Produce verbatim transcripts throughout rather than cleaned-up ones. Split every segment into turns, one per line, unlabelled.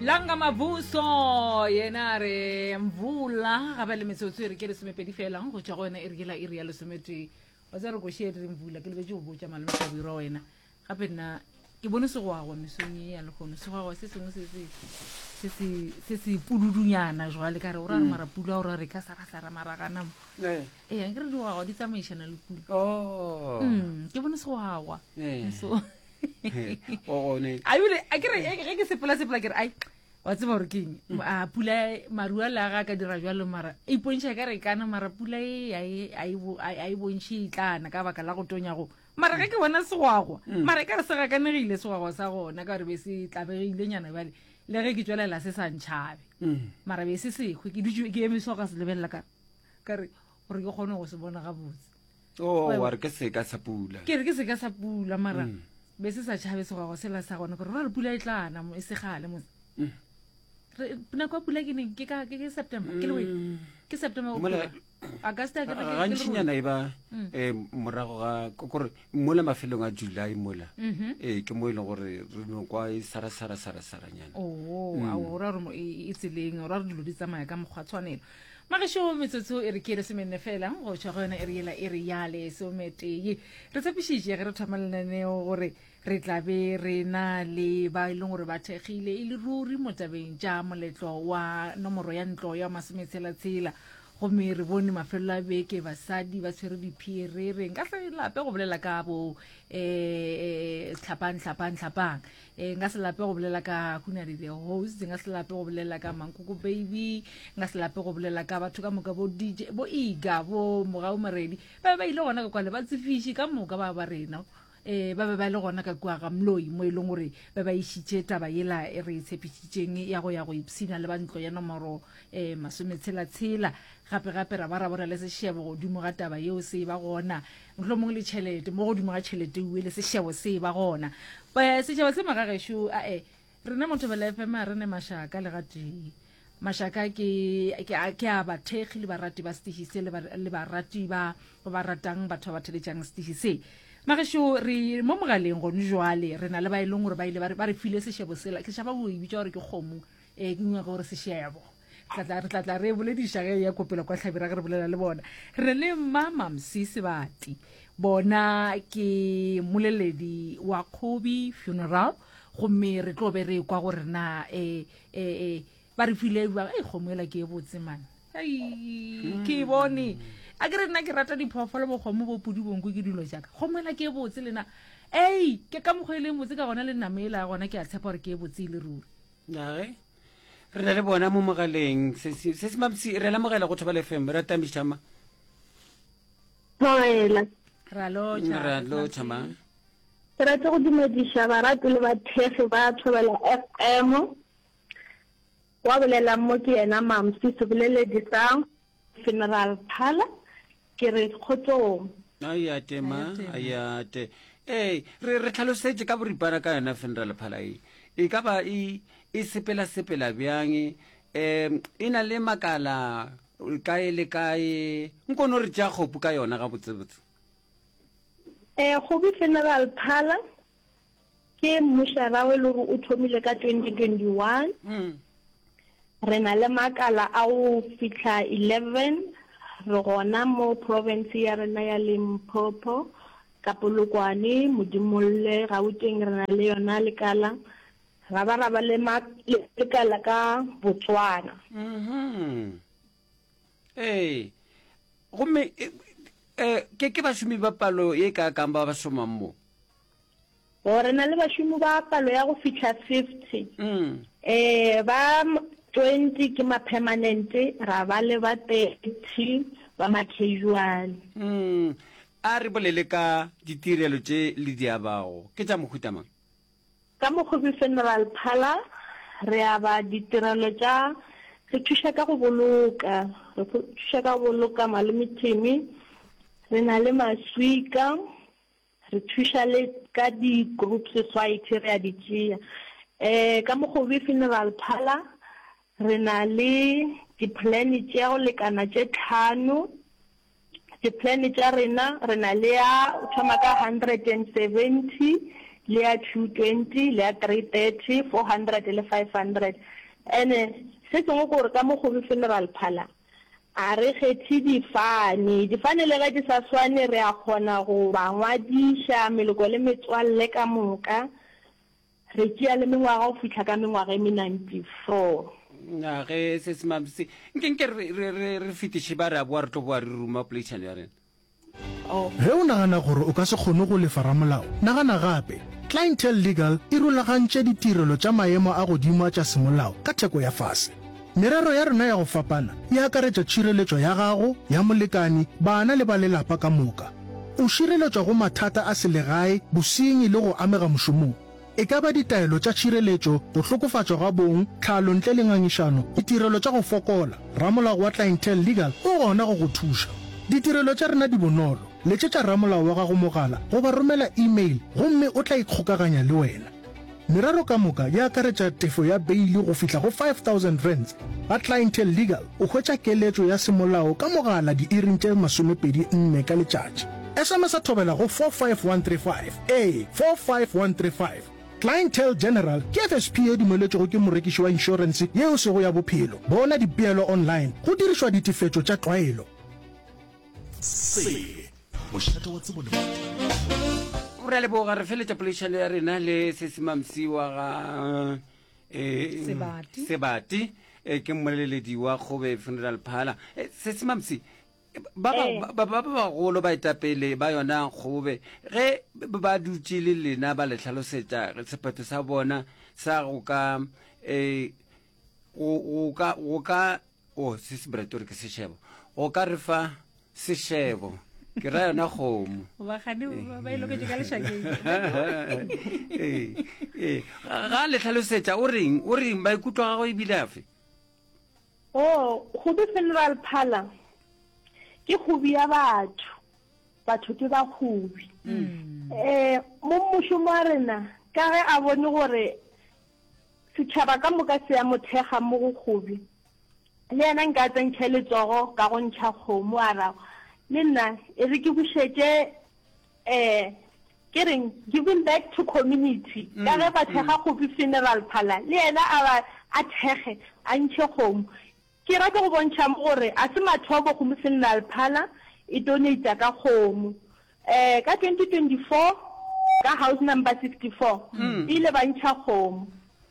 Langa Mavuso yena re mvula ga ba le metsotso re ke le semepedi fela go tša go yena e re ke la iri ya lesometee wa tsa re go šee re mvula ke lebetse go botša malome sa biro wena gape nna ke bone segwagwa mesong e ya lekgono segwagwa se sengwe se se pududunyana jwale ka re o ra re marapula o ra re ka sarasara maragana mo ee ke re digwagwa di tsamaišana le pula ke bone segwagwa so ayule a ke re ge ke sepola sepola ke re ai wa tseba gore keng a pula marua la ga ka dira jwalo mara e ipontšha ka re kana mara pula e a e bontšhe itlana ka baka la go tonya go mara ge ke bona segwagwa mara ka re se gakanegile segwagwa sa gona ka re be se tlabegile nyana bale le ge ke tswelela se sa ntšhabe mara be se sekgwe ke emiso ka se lebelela ka re gore ke kgone go se bona gabotse
wa re ke se ka sa pula
ke re ke se ka sa pula mara be se sa tšhabe segwagwa sela sa gona gore ra re pula e tlana e segale mo nako ya pula ke neng ke september ke le ke september augusta ke
ga ntšinyana e ba morago ga kore mo le mafelong a july mola ee ke mo e leng gore re nokwa e sarasarasarasaranyana
o o ra re e tseleng o ra re dilo di tsamaya ka mokgwa tshwanelo magešo metsotso e re ke re semenne fela go tšwa go yona e re ela e re yale sometee re tshepišitše ge re thoma lenaneo gore re tlabe re na le ba e leng gore ba thegile e le ruri mo tabeng tša moletlo wa nomoro ya ntlo ya masometshela-tshela gomme re bone mafelo a beke basadi ba tshwere diphiere re nka se lape go bolela ka bo um tlhapang tlhapang tlhapang um nka se lape go bolela ka hunadi the host nka se lape go bolela ka mankoko baby nka se lape go bolela ka batho ka moka bo D J bo Iga bo Mogao Moredi ba ba ile gona ka kwale ba tsefiši ka moka ba ba rena eh ba ba ba le gona ka kwa ga mloi mo e leng gore ba ba išitše taba yela e re tshepišitšeng ya go ya go ipsina le ba ntlo ya nomoro eh masometshela-tshela gape gape ra ba ra bona le sešebo godimo ga taba yeo se ba gona mohlomong le tšhelete mo godimo ga tšhelete ue le sešebo se ba gona sešebo se magagešo a e rena motho ba la F M a rene mašaka le gatee mašaka ke ke a bathegi le barati ba stihise le barati ba ba ratang batho ba theletšang stihise magešo re mo mogaleng gone jwale re na le ba e leng gore ba ile ba re file sešebo sela ke šaba go e bitša gore ke kgomo um ke ngwa gore sešebo re tlatla re bolediša ge ya kopela kwa tlhabira ge re bolela le bona re le mama Msisi Bati bona ke moleledi wa Khobi Funeral gomme re tlo be re kwa gore na um ba re file ba e kgomoela ke e botse man ke bone a ke re nna ke rata diphoofolo bokgomo bo pudi bonko ke dilo jaaka kgomoela ke e botse lena ei ke ka mokgwa e leng botse ka gona le namela gona ke a tshepa gore ke e botse le ruri
nage re na le bona mo mogaleng se se mamsi re la mogela go thoba le F M re tamišama
Hoela
ra lo cha
ra lo chama
re tlo go dumediša barati le bathegi ba thobela F M wa bolela mo ke ena mamsi se boleledi sa Funeral Parlour ke re kgotsong
ayate ma ayate eh re re tlhalosetse ka boripana ka yona Funeral Parlour e ka ba e e sepela sepela bjang em ina le makala kae le kae nkono re tša kgopu ka yona ga botsebotse
eh Khobi Funeral Parlour ke mmušara wa le go o thomile ka twenty twenty-one re na le makala a o fitla eleven re gona mo province ya rena ya Limpopo ka Polokwane Modimolle Gauteng re na le yona lekala ra ba ra ba le lekala ka Botswana
mhm eh gomme eh ke ke ba šomi ba palo e ka ka ba ba šoma mo
o re na le ba šomi ba palo ya go fitla fifty
mm
eh ba twenty ke ma permanent ra ba le ba thirty ba ma casual
mm a re bolele ka ditirelo tše le di abago ke tša mohuta mang
ka mo Khobi Funeral Parlour re aba ditirelo tša re thuša ka go boloka re thuša ka go boloka malome timi re na le maswika re thuša le ka di group society re a di tšea eh ka mo Khobi Funeral Parlour re na le di-plan tša go lekana tše tlhano di-plan tša rena re na le ya o thoma ka one hundred seventy le ya two twenty le ya three thirty four hundred le five hundred ene se tsengwe gore ka mo Kgobe Funeral Parlour a re kgethi difane difane le ga di sa swane re a kgona go ba ngwadisha meloko le metswalle ka moka re tšea le mengwaga go fitlha ka mengwaga e ninety-four
na ge se se mamsi nke re re re fitiše ba re a boa re tlo boa re ruma polation ya rena
ge o nagana gore o ka se kgone go lefa ramolao nagana gape Clientele Legal e rulagantše ditirelo tša maemo a godimo tša semolao ka theko ya fase. Merero ya rena ya go fapana e akaretša tšhireletšo ya gago ya molekani bana le ba lelapa ka moka. O šireletšwa go mathata a selegae bosenyi le go amega mošomong. E ka ba ditaelo tša tšhireletšo go hlokofatšwa ga bong tlhalo ntle le ngangišano ditirelo tša go fokola ramolao wa Clientele Legal o gona go go thuša. Ditirelo tša rena di bonolo letšetša ramolao wa gago mogala go ba romela email gomme o tla ikgokaganya le wena. Merero ka moka ya akaretša tefo ya beili go fihla go five thousand rands. Ba Clientele Legal o hwetša keletšo ya semolao ka mogala di iring tše masomepedi nne ka letšatši. S M S a thobela go four five one three five a four five one three five. Clientele General ke F S P e dumeletšego ke morekiši wa inšorense yeo sego ya bophelo. Bona dipeelo online go dirišwa ditefetšo tša tlwaelo.
Se mošhato wa tsebo le re le boga re feletša polation ya rena le se se mamsiwa ga eh
Sebati
Sebati ke mmoleledi wa Kgobe Funeral Parlour se se mamsi ba ba ba ba golo ba etapele ba yona Kgobe ge ba dutse le lena ba le tlhalosetša sephetho sa bona sa go ka eh go ka go ka o se se bretori ke se shebo go ka re fa sešebo ke ra yona kgomo
ba gane ba ile ke ka lešakeng
eh eh ga le tlhalosetša o reng o reng ba ikutlwa ga go e bilafe
oh Kgobe Funeral Parlour ke kgobi ya batho batho ke ba kgobi eh mo mošomo wa rena ka ge a bone gore setšhaba ka moka se ya mothega mo go kgobi le yena nka tsentšhe letsogo ka go ntšha kgomo a ra le nna e re ke bušetše um ke reng giving back to community ka ge ba thega Kgobe Funeral Parlour le yena a thege a ntšhe kgomo ke rata go bontšha mo gore a se mathobo Kgobe Funeral Parlour e donata ka kgomo um ka twenty twenty-four ka house number sixty-four ile ba ntšha kgomo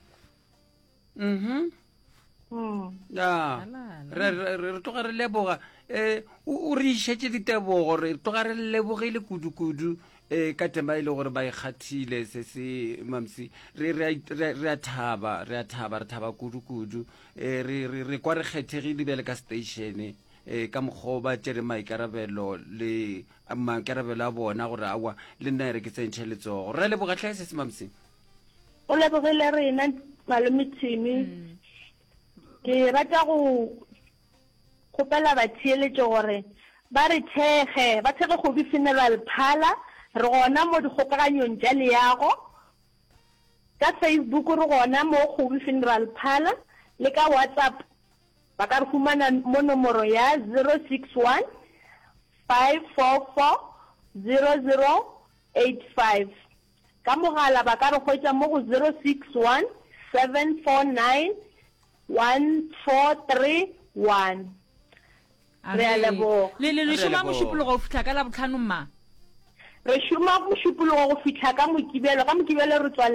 mhm ya re re tloga re leboga eh o re išetse ditebogo re tloga re lebogile kudu-kudu eh ka tema ile gore ba ikgathile se se mamsi re re a thaba re a thaba re thaba kudu-kudu eh re re kwa re kgethegile bele ka station eh ka mokgoba tere maikarabelo le maikarabelo a bona gore awa le nna re ke tsentšhe letsogo re leboga tlhae se se mamsi
o lebogile rena malome Thimi ke rata go kgopela batheeletšo gore ba re thege ba thege Kgobe Funeral Parlour re gona mo dikgokaganyong tša leago ka Facebook re gona mo Kgobe Funeral Parlour le ka WhatsApp ba ka re fumana mo nomoro ya zero six one five four four zero zero eight five ka mogala ba ka re hwetša mo go zero six one seven four nine one four three one. Re a leboga.
le le le šoma mošupologo go fitlha ka la botlhano mma
re šoma mošupologo go fitlha ka Mokibelo ka Mokibelo re tswa